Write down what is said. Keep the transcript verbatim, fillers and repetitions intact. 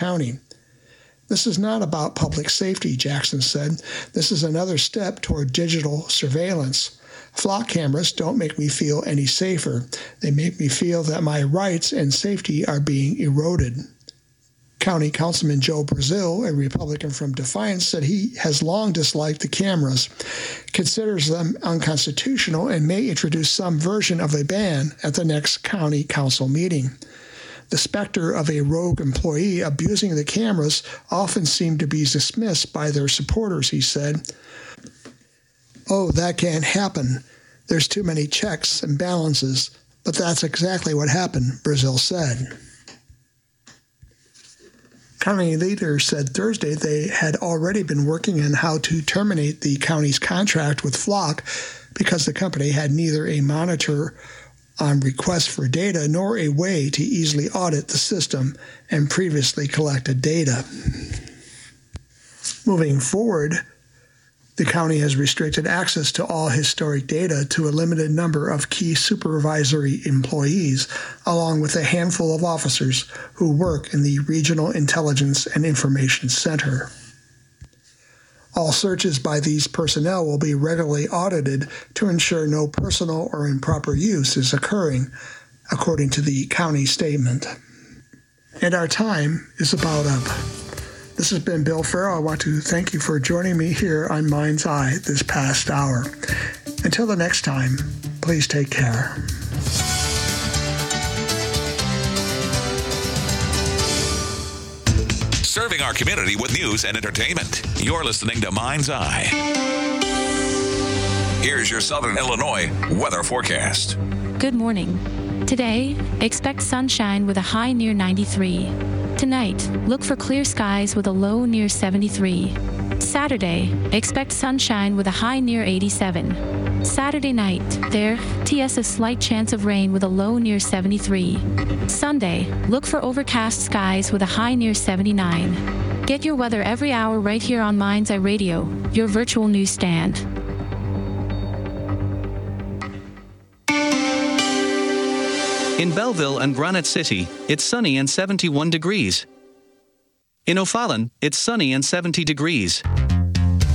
County. This is not about public safety, Jackson said. This is another step toward digital surveillance. Flock cameras don't make me feel any safer. They make me feel that my rights and safety are being eroded. County Councilman Joe Brazil, a Republican from Defiance, said he has long disliked the cameras, considers them unconstitutional, and may introduce some version of a ban at the next county council meeting. The specter of a rogue employee abusing the cameras often seemed to be dismissed by their supporters, he said. Oh, that can't happen. There's too many checks and balances. But that's exactly what happened, Brazil said. County leaders said Thursday they had already been working on how to terminate the county's contract with Flock because the company had neither a monitor on requests for data nor a way to easily audit the system and previously collected data. Moving forward, the county has restricted access to all historic data to a limited number of key supervisory employees, along with a handful of officers who work in the Regional Intelligence and Information Center. All searches by these personnel will be regularly audited to ensure no personal or improper use is occurring, according to the county statement. And our time is about up. This has been Bill Farrow. I want to thank you for joining me here on Mind's Eye this past hour. Until the next time, please take care. Serving our community with news and entertainment. You're listening to Mind's Eye. Here's your Southern Illinois weather forecast. Good morning. Today, expect sunshine with a high near ninety-three. Tonight, look for clear skies with a low near seventy-three. Saturday, expect sunshine with a high near eighty-seven. Saturday night, there, T S a slight chance of rain with a low near seventy-three. Sunday, look for overcast skies with a high near seventy-nine. Get your weather every hour right here on Mind's Eye Radio, your virtual newsstand. In Belleville and Granite City, it's sunny and seventy-one degrees. In O'Fallon, it's sunny and seventy degrees.